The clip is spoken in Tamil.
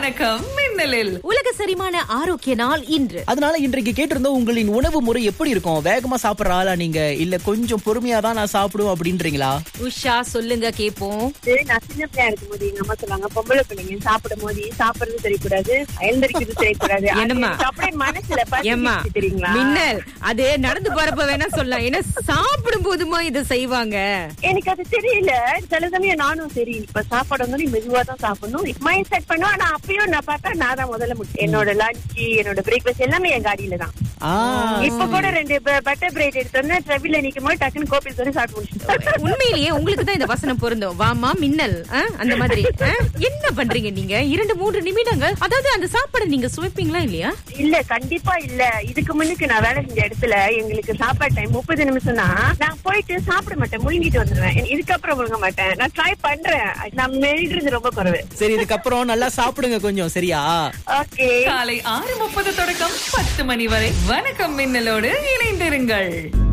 வணக்கம் மின்னலில். உலக செரிமான ஆரோக்கிய நாள் இன்று. அதனால இன்றைக்கு கேட்டிருந்தோம், உங்களின் உணவு முறை எப்படி இருக்கும்? வேகமா சாப்பிடுற ஆளா நீங்க, இல்ல கொஞ்சம் பொறுமையா தான் நான் சாப்பிடுவோம் அப்படின்றீங்களா? உஷா சொல்லுங்க கேப்போம். நான் சின்ன பிள்ளையா இருக்கும் போது எங்க அம்மா சொல்லுவாங்க, பொம்பளை பிள்ளைங்க சாப்பிடும் போது சாப்பிடுறது தெரியக்கூடாது, எழுந்திருக்கிறது தெரியக்கூடாது. என்னம்மா? அப்படியே மனசுல ஏம்மா, பதிஞ்சிருச்சு தெரியுங்களா? மின்னல் அது நடந்து போறப்ப வேணா சொல்லலாம். ஏன்னா சாப்பிடும் போதுமா இதை செய்வாங்க. எனக்கு அது தெரியல. சில சமயம் நானும் சரி இப்ப சாப்பாடு வந்து மெதுவா தான் சாப்பிடணும் மைண்ட் செட் பண்ணுவேன். ஆனா அப்பயும் நான் பார்த்தா நான் தான் முதல்ல என்னோட லஞ்ச் என்னோட பிரேக்ஃபாஸ்ட் எல்லாமே என் காடியில தான். இப்ப கூட 2 பட்டர் பிரெட் எடுத்தோன்னா ட்ரெவில நிக்கும் போது டக்குன்னு கோப்பி சொல்லி சாப்பிட்டு முடிச்சுட்டேன். உண்மையிலேயே உங்களுக்கு தான் இந்த வசனம் பொருந்தும். வாமா மின்னல், அந்த மாதிரி. என்ன பண்றீங்க நீங்க? 2-3 நிமிடங்கள், அதாவது அந்த சாப்பாடு நீங்க சுவைப்பீங்களா இல்லையா? இல்ல, கண்டிப்பா இல்ல. இதுக்கு முன்னுக்கு நான் வேலை செஞ்ச இடத்துல எங்களுக்கு சாப்பாடு டைம் 30 நிமிஷம் தான். நான் போயிட்டு சாப்பிட மாட்டேன், முழுங்கிட்டு வந்துடுவேன். இதுக்கப்புறம் முழுங்க மாட்டேன். நான் ட்ரை பண்றேன். நான் மெல்றது ரொம்ப குறைவு. சரி, இதுக்கப்புறம் நல்லா சாப்பிடுங்க கொஞ்சம், சரியா? ஓகே. காலை 6:30 தொடக்கம் 10 மணி வரை வணக்கம் மின்னலோடு இணைந்திருங்கள்.